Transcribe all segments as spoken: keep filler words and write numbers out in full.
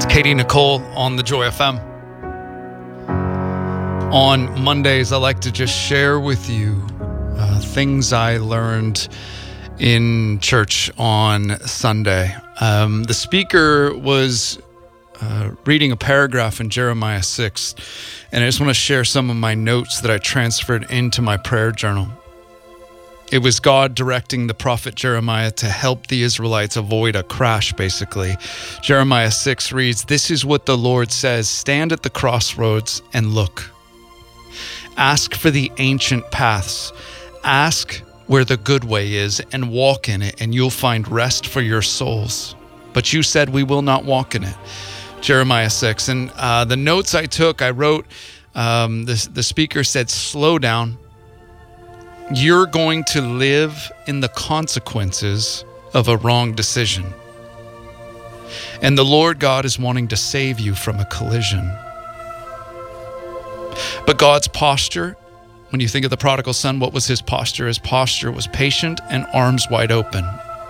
Katie Nicole on the Joy F M. On Mondays, I like to just share with you uh, things I learned in church on Sunday. Um, the speaker was uh, reading a paragraph in Jeremiah six, and I just want to share some of my notes that I transferred into my prayer journal. It was God directing the prophet Jeremiah to help the Israelites avoid a crash, basically. Jeremiah six reads, "This is what the Lord says, stand at the crossroads and look. Ask for the ancient paths. Ask where the good way is and walk in it, and you'll find rest for your souls. But you said we will not walk in it." Jeremiah six. And uh, the notes I took, I wrote, um, the, the speaker said, slow down. You're going to live in the consequences of a wrong decision. And the Lord God is wanting to save you from a collision. But God's posture, when you think of the prodigal son, what was his posture? His posture was patient and arms wide open.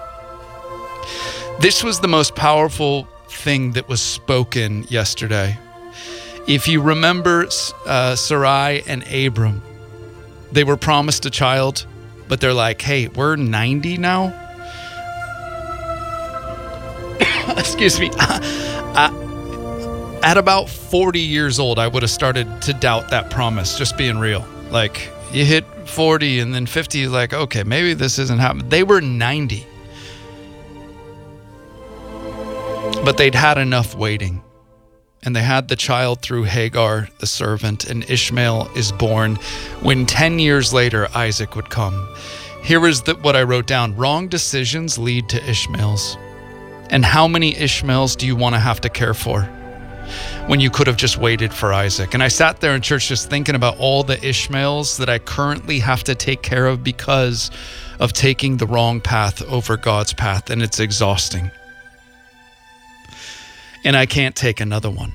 This was the most powerful thing that was spoken yesterday. If you remember uh, Sarai and Abram, they were promised a child, but they're like, hey, we're ninety now? Excuse me. I, at about forty years old, I would have started to doubt that promise, just being real. Like, you hit forty and then fifty, like, okay, maybe this isn't happening. They were ninety. But they'd had enough waiting. And they had the child through Hagar, the servant, and Ishmael is born when ten years later Isaac would come. Here is the, what I wrote down. Wrong decisions lead to Ishmaels. And how many Ishmaels do you want to have to care for when you could have just waited for Isaac? And I sat there in church just thinking about all the Ishmaels that I currently have to take care of because of taking the wrong path over God's path, and it's exhausting. And I can't take another one.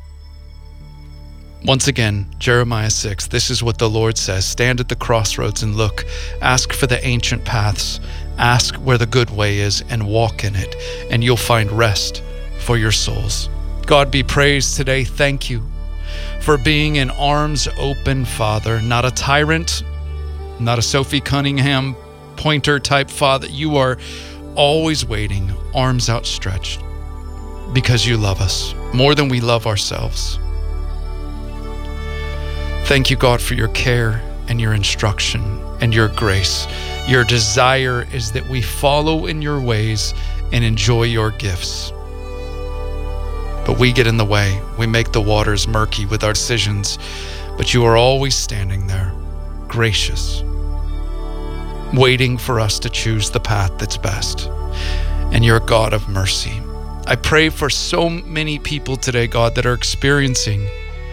Once again, Jeremiah six, this is what the Lord says. Stand at the crossroads and look. Ask for the ancient paths. Ask where the good way is and walk in it, and you'll find rest for your souls. God be praised today. Thank you for being an arms open Father, not a tyrant, not a Sophie Cunningham pointer type Father. You are always waiting, arms outstretched. Because you love us more than we love ourselves. Thank you, God, for your care and your instruction and your grace. Your desire is that we follow in your ways and enjoy your gifts. But we get in the way. We make the waters murky with our decisions. But you are always standing there, gracious, waiting for us to choose the path that's best. And you're a God of mercy. I pray for so many people today, God, that are experiencing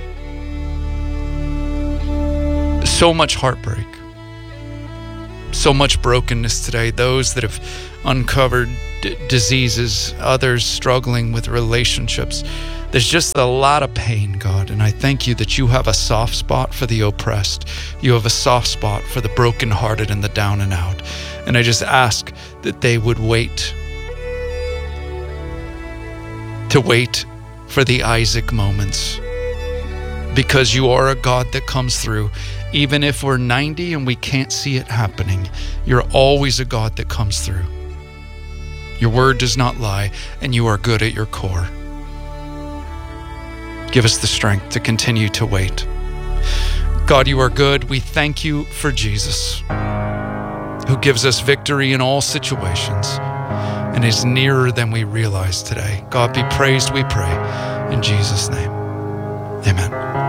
so much heartbreak, so much brokenness today. Those that have uncovered d- diseases, others struggling with relationships. There's just a lot of pain, God, and I thank you that you have a soft spot for the oppressed. You have a soft spot for the brokenhearted and the down and out. And I just ask that they would wait to wait for the Isaac moments, because you are a God that comes through. Even if we're ninety and we can't see it happening, you're always a God that comes through. Your word does not lie, and you are good at your core. Give us the strength to continue to wait. God, you are good. We thank you for Jesus, who gives us victory in all situations and is nearer than we realize today. God be praised, we pray. In Jesus' name, amen.